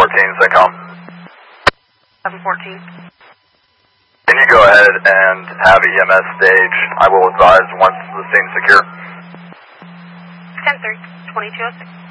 SYNCOM. 714. Can you go ahead and have EMS stage? I will advise once the scene's secure. 10-3, 2206.